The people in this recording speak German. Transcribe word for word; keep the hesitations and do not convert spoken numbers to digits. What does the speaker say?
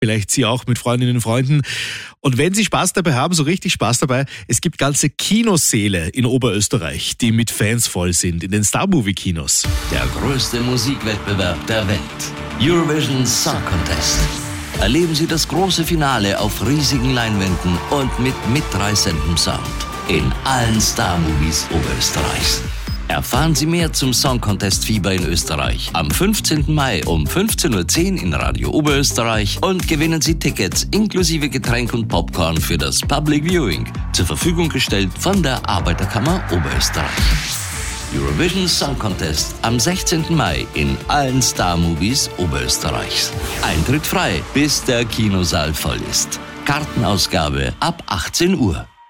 Vielleicht Sie auch mit Freundinnen und Freunden. Und wenn Sie Spaß dabei haben, so richtig Spaß dabei, es gibt ganze Kinosäle in Oberösterreich, die mit Fans voll sind, in den Star-Movie-Kinos. Der größte Musikwettbewerb der Welt. Eurovision Song Contest. Erleben Sie das große Finale auf riesigen Leinwänden und mit mitreißendem Sound. In allen Star-Movies Oberösterreichs. Erfahren Sie mehr zum Song Contest Fieber in Österreich am fünfzehnten Mai um fünfzehn Uhr zehn in Radio Oberösterreich und gewinnen Sie Tickets inklusive Getränk und Popcorn für das Public Viewing, zur Verfügung gestellt von der Arbeiterkammer Oberösterreich. Eurovision Song Contest am sechzehnten Mai in allen Star-Movies Oberösterreichs. Eintritt frei, bis der Kinosaal voll ist. Kartenausgabe ab achtzehn Uhr.